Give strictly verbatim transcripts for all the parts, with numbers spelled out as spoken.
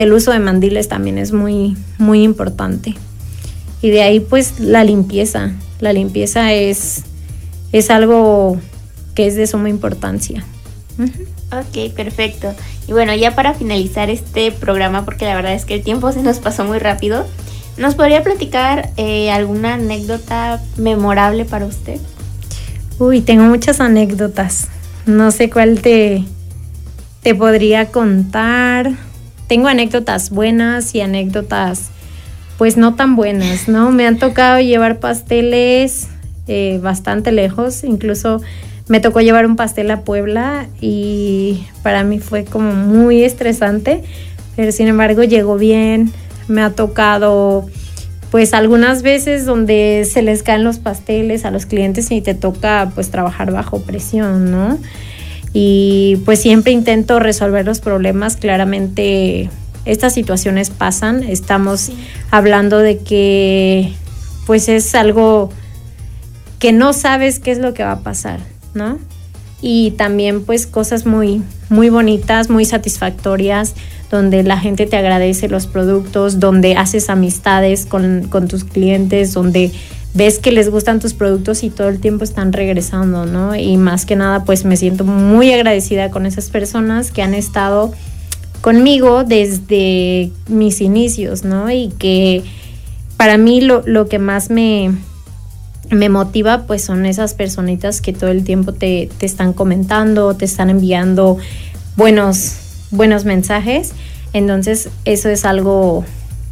el uso de mandiles también es muy, muy importante. Y de ahí pues la limpieza. La limpieza es, es algo que es de suma importancia. Uh-huh. Ok, perfecto. Y bueno, ya para finalizar este programa, porque la verdad es que el tiempo se nos pasó muy rápido, ¿nos podría platicar eh, alguna anécdota memorable para usted? Uy, tengo muchas anécdotas. No sé cuál te, te podría contar. Tengo anécdotas buenas y anécdotas pues no tan buenas, ¿no? Me han tocado llevar pasteles eh, bastante lejos. Incluso me tocó llevar un pastel a Puebla y para mí fue como muy estresante, pero sin embargo llegó bien. Me ha tocado pues algunas veces donde se les caen los pasteles a los clientes y te toca pues trabajar bajo presión, ¿no? Y pues siempre intento resolver los problemas. Claramente estas situaciones pasan, estamos sí. hablando de que pues es algo que no sabes qué es lo que va a pasar, ¿no? Y también pues cosas muy, muy bonitas, muy satisfactorias, donde la gente te agradece los productos, donde haces amistades con, con tus clientes, donde ves que les gustan tus productos y todo el tiempo están regresando, ¿no? Y más que nada, pues me siento muy agradecida con esas personas que han estado conmigo desde mis inicios, ¿no? Y que para mí lo, lo que más me, me motiva, pues son esas personitas que todo el tiempo te, te están comentando, te están enviando buenos, buenos mensajes. Entonces eso es algo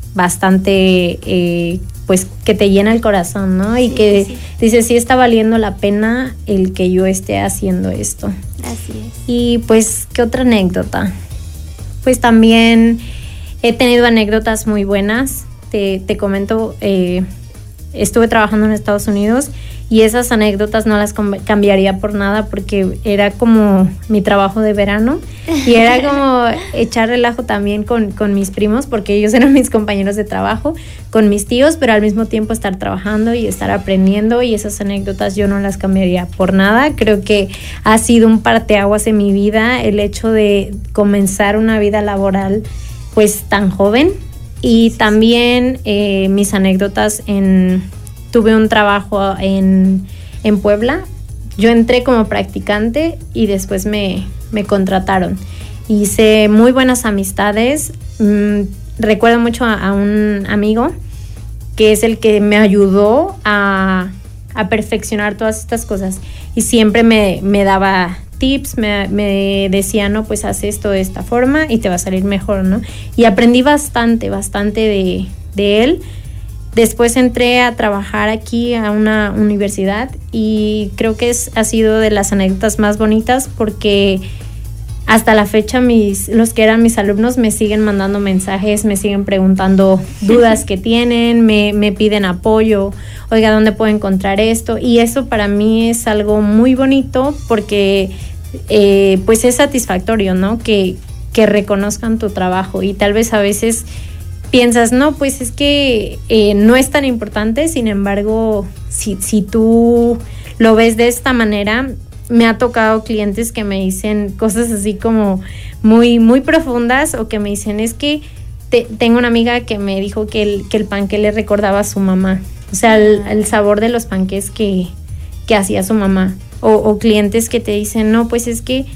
bastante eh, pues que te llena el corazón, ¿no? Y sí, que sí. dices, sí está valiendo la pena el que yo esté haciendo esto. Así es. Y pues, ¿qué otra anécdota? Pues también he tenido anécdotas muy buenas. Te, te comento, eh, estuve trabajando en Estados Unidos y esas anécdotas no las cambiaría por nada, porque era como mi trabajo de verano y era como echar relajo también con, con mis primos, porque ellos eran mis compañeros de trabajo, con mis tíos, pero al mismo tiempo estar trabajando y estar aprendiendo, y esas anécdotas yo no las cambiaría por nada. Creo que ha sido un parteaguas en mi vida el hecho de comenzar una vida laboral pues tan joven. Y también eh, mis anécdotas en... Tuve un trabajo en, en Puebla. Yo entré como practicante y después me, me contrataron. Hice muy buenas amistades. Mm, recuerdo mucho a, a un amigo que es el que me ayudó a, a perfeccionar todas estas cosas. Y siempre me, me daba tips, me, me decía, no, pues haz esto de esta forma y te va a salir mejor, ¿no? Y aprendí bastante, bastante de, de él. Después entré a trabajar aquí a una universidad y creo que es, ha sido de las anécdotas más bonitas, porque hasta la fecha mis, los que eran mis alumnos me siguen mandando mensajes, me siguen preguntando dudas que tienen, me, me piden apoyo, oiga, ¿dónde puedo encontrar esto? Y eso para mí es algo muy bonito, porque eh, pues es satisfactorio, ¿no? Que, que reconozcan tu trabajo, y tal vez a veces piensas, no, pues es que eh, no es tan importante. Sin embargo, si, si tú lo ves de esta manera, me ha tocado clientes que me dicen cosas así como muy, muy profundas, o que me dicen, es que te, tengo una amiga que me dijo que el, que el panqué le recordaba a su mamá, o sea, el, el sabor de los panqués que, que hacía su mamá, o, o clientes que te dicen, no, pues es que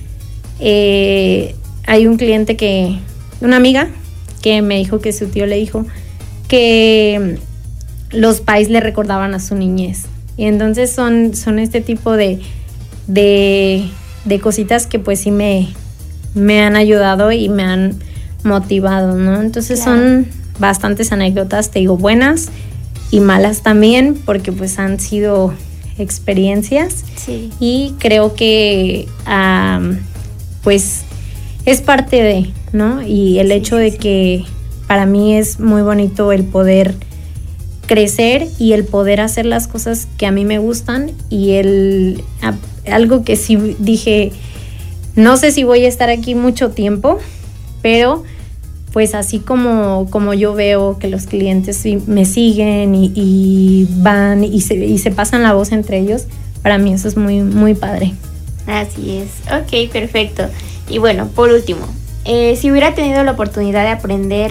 eh, hay un cliente que, una amiga, que me dijo que su tío le dijo que los pais le recordaban a su niñez. Y entonces son, son este tipo de, de, de cositas que pues sí me, me han ayudado y me han motivado, ¿no? Entonces claro, son bastantes anécdotas, te digo, buenas y malas también, porque pues han sido experiencias. Sí. Y creo que um, pues es parte de, ¿no? Y el sí, hecho de sí. que para mí es muy bonito el poder crecer y el poder hacer las cosas que a mí me gustan, y el a, algo que sí dije, no sé si voy a estar aquí mucho tiempo, pero pues así como, como yo veo que los clientes me siguen y, y van y se, y se pasan la voz entre ellos, para mí eso es muy, muy padre. Así es. Ok, perfecto. Y bueno, por último, eh, si hubiera tenido la oportunidad de aprender